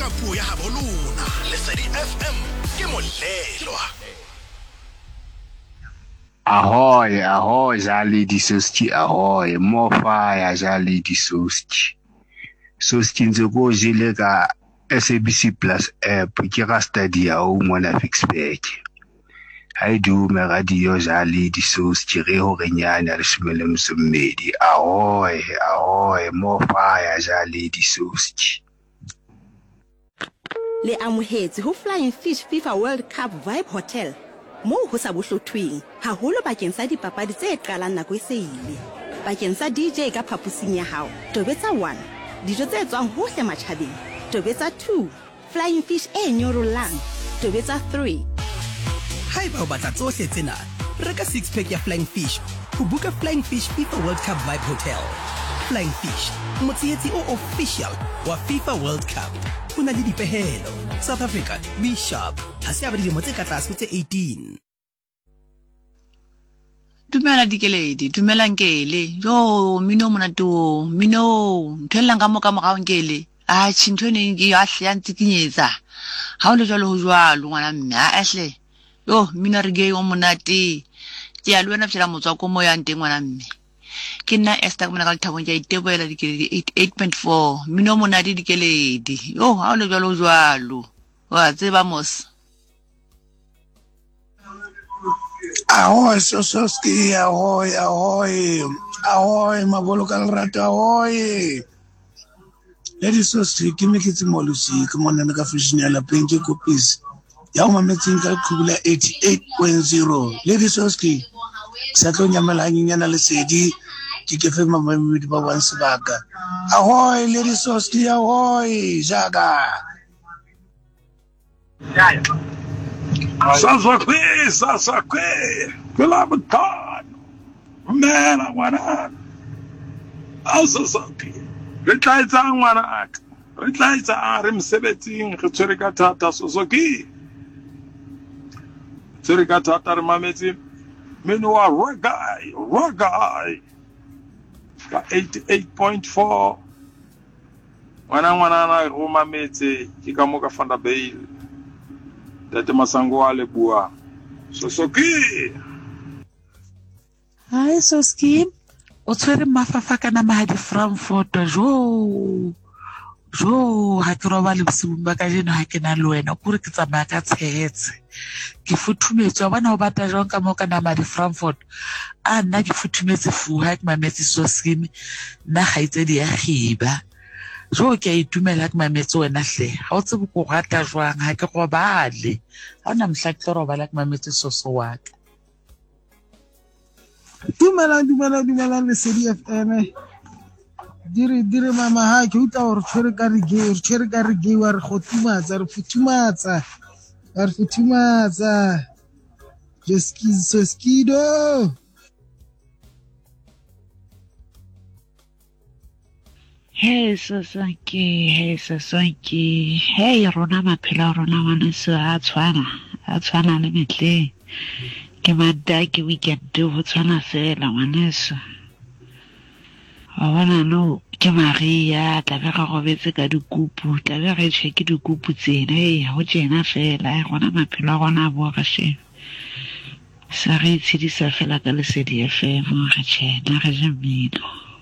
ka puo ya habo lona. Lesedi FM ke molelwa. Ahoy, ahoy, jali di soski, ahoy, mo fire, jali di soski. Soski nze ko jile ka SABC Plus app, ki ka stadia o mona fixback. Hai du me radio jali di soski, re ho renyana le shumele msumedi. Ahoy, ahoy, mo fire, jali di soski. Le amohetse ho Flying Fish FIFA World Cup Vibe Hotel. Mo ho sa bohlothweng haholo bakeng sa dipapadi tse qalang nako e se ile bakeng sa DJ ka phapusing ya hao tobetsa 1 dijo tse tswang hohle matjhabeng tobetsa 2 Flying Fish e nyorollang tobetsa 3 Haeba o batla tsohle tsena reka 6 pack ya Flying Fish ho buka Flying Fish FIFA World Cup Vibe Hotel. Flying Fish motsietsi o official wa FIFA World Cup. Una le dipehelo South Africa be sharp ha se abadi mo tse ka tlase tse 18. Dumela dikeledi dumela nkele yo mino monato mino ntwella ka mo nkele a tshintone ngi ya hle ya ntsikinyetsa ha o le jalo ho jwalo ngwana mme a ahle yo mino re ge o monate ke ya lwena fela motswa ko mo ya nteng ngwana mme ke nna Esther mona ka thabong ya iteboela dikeledi 88.4 mino monate dikeledi yo ha o le jalo jwalo wa tseba mos Ahoy, Soski, ahoy, ahoy, ahoy, mabolo ka lerato, ahoy. Lady Soski, ke me ke tsimolusi, ke mona ka fashion ya lapeng ke kopisi. Ya o mametseng ka khubula 88.0. Lady Soski, sa tlo nyamela nyenyana lesedi, ke ke fe mamedi ba wan sebaka. Ahoy, Lady Soski, ahoy, jaga. Sasa kwe, kula butan, mera wana, asa saki, retlaitsa ngwana, retlaitsa re msebeting, re tsere ka thata Suzuki, tsere ka thata re mametse, meno wa ragai, ka 88.4, ngwana na go mametse, ke ka mo ka Fanda Bail. Tete masango a lebua Soski. Hai Soski o tshwere mafafa kana mahadi Frankfurt jo ha ke roba le bosibu ba ka jeno ha ke na le wena kore ke tsamaya ka tshetse ke futhumetswa bana o bata jong ka mo kana mahadi Frankfurt a nna ke futhumetse fu ha ke mametse Soski nna ga itse di ya khiba jo ke itumela ke mametse wena hle ha o tsebe go rata jwang ha ke go bale ha ona mhla ke roba la ke mametse soso wa ka dumela Lesedi FM dire mama ha ke uta hore tshwere ka rege wa re go tumatsa re futhumatsa Soskido. Hey Sasaki, hey rona maphelo rona wana se a tshwana le metle ke mada ke weekend ho tshwana fela ngwaneso wa bona no ke Maria tla be ga go betse ka dikupu tla be re tsheke dikupu tsena ho tsena fela rona maphelo rona bo ga she sa re tshedisa fela ka Lesedi FM re tshena re jemilo.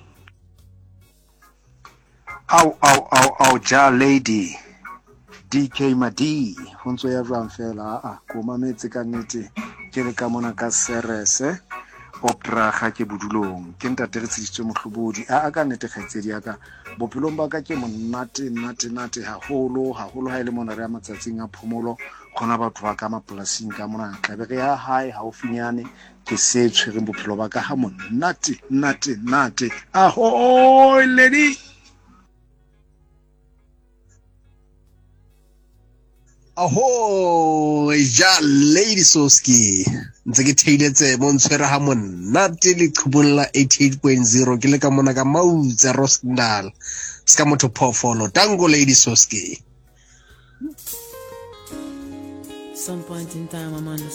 Au, ja lady. DK Madi, honso ya jwang fela, ko mametse ka nnete, ke re ka mona ka serese, opera ga ke budulong, ke ntate re tsheditswe mohlobodi, a ka nnete kgaitsedi ya ka, bophelong ba ka ke monate haholo ha ile mona re a matsatsing a phomolo, khona batho ba ka mapolasing ka mona, tlabe re ya hae haufinyane, ke se tshwereng bophelo ba ka ha monate, ahoy lady. Ahoy, ja Lady Soski. Ntse ke theiletse mo ntshwere ha monate le qhubulla 88.0 ke le ka mona ka Mautse Rosendal. Ska motho phofolo tango Lady Soski. Some point in time I'm on